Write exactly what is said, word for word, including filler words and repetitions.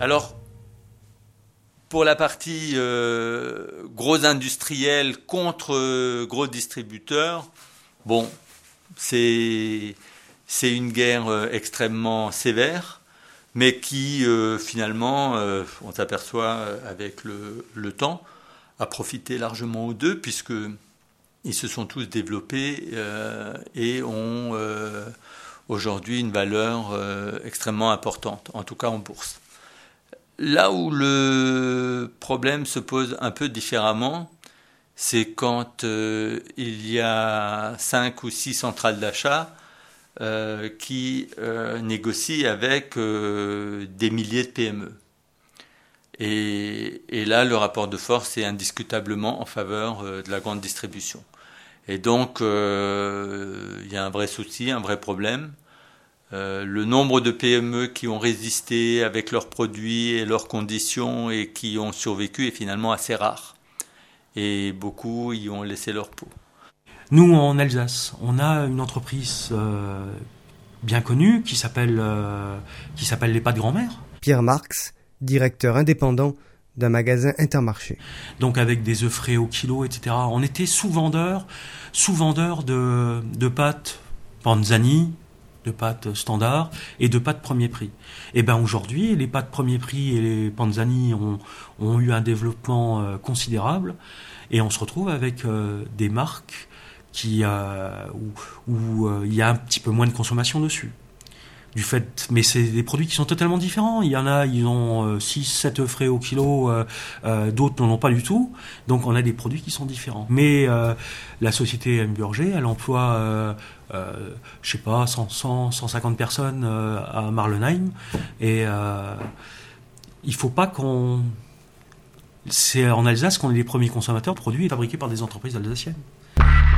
Alors, pour la partie euh, gros industriels contre euh, gros distributeurs, bon, c'est, c'est une guerre euh, extrêmement sévère, mais qui euh, finalement, euh, on s'aperçoit euh, avec le, le temps, a profité largement aux deux, puisqu'ils se sont tous développés euh, et ont euh, aujourd'hui une valeur euh, extrêmement importante, en tout cas en bourse. Là où le problème se pose un peu différemment, c'est quand euh, il y a cinq ou six centrales d'achat euh, qui euh, négocient avec euh, des milliers de P M E. Et, et là, le rapport de force est indiscutablement en faveur euh, de la grande distribution. Et donc, euh, il y a un vrai souci, un vrai problème. Euh, le nombre de P M E qui ont résisté avec leurs produits et leurs conditions et qui ont survécu est finalement assez rare. Et beaucoup y ont laissé leur peau. Nous, en Alsace, on a une entreprise euh, bien connue qui s'appelle, euh, qui s'appelle Les Pâtes Grand-Mère. Pierre Marx, directeur indépendant d'un magasin Intermarché. Donc avec des œufs frais au kilo, et cetera. On était sous-vendeur, sous-vendeur de, de pâtes Panzani, de pâtes standards et de pâtes premier prix. Et ben aujourd'hui, les pâtes premier prix et les Panzani ont, ont eu un développement euh, considérable et on se retrouve avec euh, des marques qui, euh, où, où euh, il y a un petit peu moins de consommation dessus. Du fait, mais c'est des produits qui sont totalement différents. Il y en a, ils ont euh, six sept œufs frais au kilo, euh, euh, d'autres n'en ont pas du tout. Donc on a des produits qui sont différents. Mais euh, la société Hamburger, elle emploie, euh, euh, je sais pas, cent, cent, cent cinquante personnes euh, à Marlenheim. Et euh, il faut pas qu'on... C'est en Alsace qu'on est les premiers consommateurs de produits fabriqués par des entreprises alsaciennes.